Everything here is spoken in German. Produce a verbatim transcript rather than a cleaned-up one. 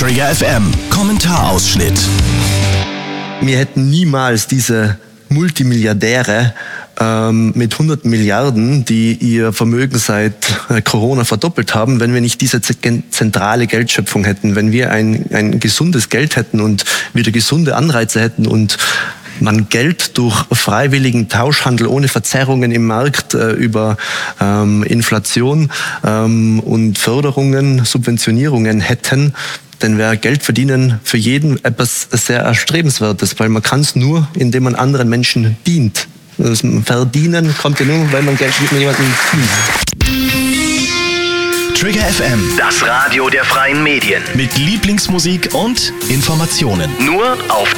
Trigger F M Kommentarausschnitt. Wir hätten niemals diese Multimilliardäre ähm, mit hundert Milliarden, die ihr Vermögen seit äh, Corona verdoppelt haben, wenn wir nicht diese z- zentrale Geldschöpfung hätten, wenn wir ein, ein gesundes Geld hätten und wieder gesunde Anreize hätten und man Geld durch freiwilligen Tauschhandel ohne Verzerrungen im Markt äh, über ähm, Inflation ähm, und Förderungen, Subventionierungen hätten, dann wäre Geld verdienen für jeden etwas sehr Erstrebenswertes, weil man kann es nur, indem man anderen Menschen dient. Das Verdienen kommt ja nur, weil man Geld mit jemandem dient. Trigger F M, Das Radio der freien Medien. mit Lieblingsmusik und Informationen. Nur auf